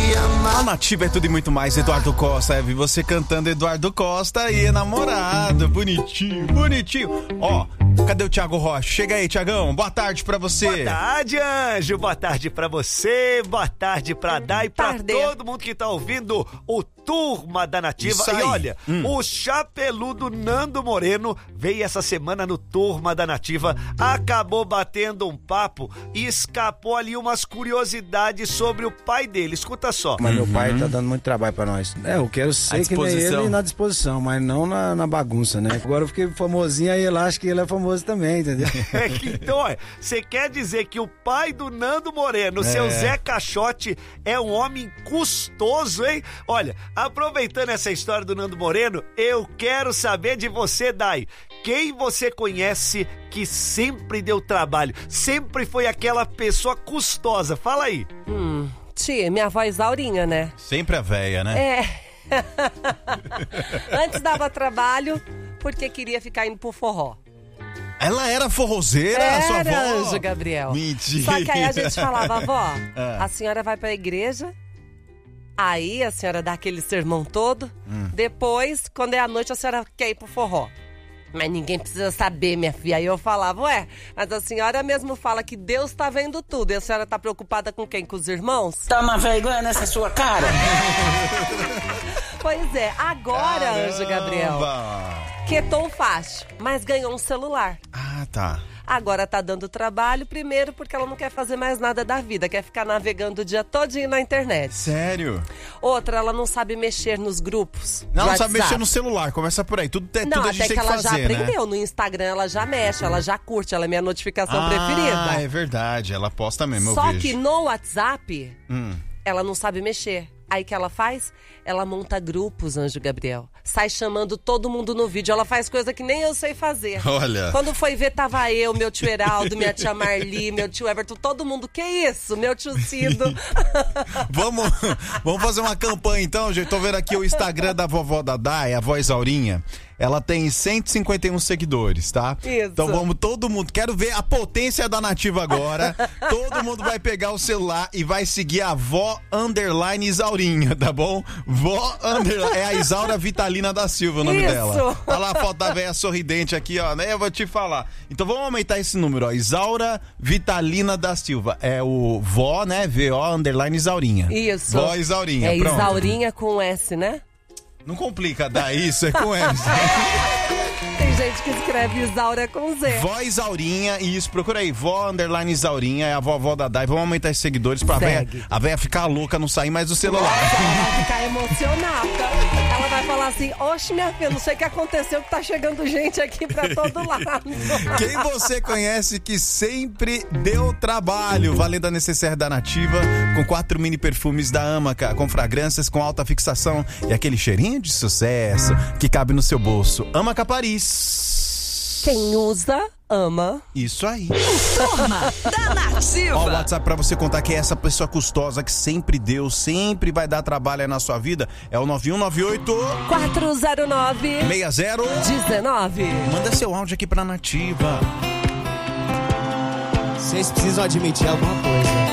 A Nativa é tudo e muito mais. Eduardo Costa, vi você cantando Eduardo Costa e namorado. Bonitinho, bonitinho. Ó, cadê o Thiago Rocha? Chega aí, Thiagão. Boa tarde pra você. Boa tarde, Anjo. Boa tarde pra você. Boa tarde pra Dai e pra todo mundo que tá ouvindo o Turma da Nativa. E olha, o chapeludo Nando Moreno veio essa semana no Turma da Nativa, acabou batendo um papo e escapou ali umas curiosidades sobre o pai dele. Escuta só. Mas meu pai tá dando muito trabalho pra nós. Eu quero ser que nem ele na disposição, mas não na bagunça, né? Agora eu fiquei famosinho, aí ele acha que ele é famoso também, entendeu? Então, olha, você quer dizer que o pai do Nando Moreno, seu Zé Caixote, é um homem custoso, hein? Olha, aproveitando essa história do Nando Moreno, eu quero saber de você, Dai. Quem você conhece que sempre deu trabalho, sempre foi aquela pessoa custosa? Fala aí. Tia, minha avó Isaurinha, né? Sempre a véia, né? É. Antes dava trabalho porque queria ficar indo pro forró. Ela era forrozeira, sua avó? Era, Anjo Gabriel. Mentira. Só que aí a gente falava, avó, a senhora vai pra igreja, aí a senhora dá aquele sermão todo, depois, quando é a noite, a senhora quer ir pro forró. Mas ninguém precisa saber, minha filha. Aí eu falava, mas a senhora mesmo fala que Deus tá vendo tudo. E a senhora tá preocupada com quem? Com os irmãos? Toma vergonha nessa sua cara. Pois é, agora, Caramba. Anjo Gabriel, quietou o facho, mas ganhou um celular. Ah, tá. Agora tá dando trabalho, primeiro porque ela não quer fazer mais nada da vida, quer ficar navegando o dia todinho na internet. Sério? Outra, ela não sabe mexer nos grupos. Não sabe mexer no celular, começa por aí. Tudo a gente até tem que que ela fazer, já aprendeu. né? No Instagram ela já mexe, ela já curte, ela é minha notificação preferida. Ah, é verdade, ela posta mesmo, Só eu vejo. que no WhatsApp, ela não sabe mexer. Aí que ela faz? Ela monta grupos, Anjo Gabriel. Sai chamando todo mundo no vídeo. Ela faz coisa que nem eu sei fazer. Olha. Quando foi ver, tava eu, meu tio Heraldo, minha tia Marli, meu tio Everton, todo mundo. Que isso? Meu tio Cido. Vamos fazer uma campanha então, gente. Tô vendo aqui o Instagram da vovó da Dai, a avó Isaurinha. Ela tem 151 seguidores, tá? Isso. Então vamos, todo mundo. Quero ver a potência da Nativa agora. Todo mundo vai pegar o celular e vai seguir a vó _ Isaurinha, tá bom? Vó _ é a Isaura Vitalina da Silva o nome dela. Olha lá a foto da velha sorridente aqui, ó. Né? Eu vou te falar. Então vamos aumentar esse número, ó. Isaura Vitalina da Silva. É o vó, né? VO _ Isaurinha. Isso. Vó Isaurinha, é pronto. Isaurinha com S, né? Não complica, dá isso, é com S. Tem gente que escreve Isaura com Z. Vó Isaurinha, isso, procura aí, vó _ Isaurinha, é a vovó da Dai. Vamos aumentar esses seguidores pra a véia ficar louca, não sair mais do celular. Ela vai ficar emocionada. Ela vai falar assim, oxe, minha filha, não sei o que aconteceu, que tá chegando gente aqui pra todo lado. Quem você conhece que sempre deu trabalho? Valendo a necessaire da Nativa, com 4 mini perfumes da Amaca, com fragrâncias com alta fixação e aquele cheirinho de sucesso que cabe no seu bolso. Amaca Paris. Quem usa, ama. Isso aí. Turma da Nativa. Ó, o WhatsApp pra você contar que é essa pessoa custosa que sempre deu, sempre vai dar trabalho aí na sua vida. É o 9198 409 6019. Manda seu áudio aqui pra Nativa. Vocês precisam admitir alguma coisa.